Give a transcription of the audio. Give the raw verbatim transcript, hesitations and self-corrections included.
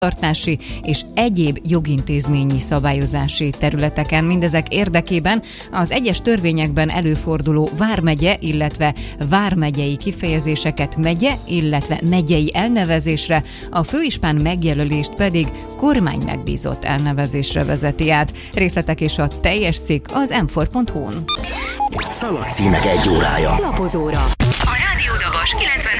tartási és egyéb jogintézményi szabályozási területeken. Mindezek érdekében az egyes törvényekben előforduló vármegye, illetve vármegyei kifejezéseket megye, illetve megyei elnevezésre, a főispán megjelölést pedig kormány megbízott elnevezésre vezeti át. Részletek és a teljes cikk az em négy pont hu-n. Szalagcímek egy órája. Lapozóra. A Rádió Dabas kilencven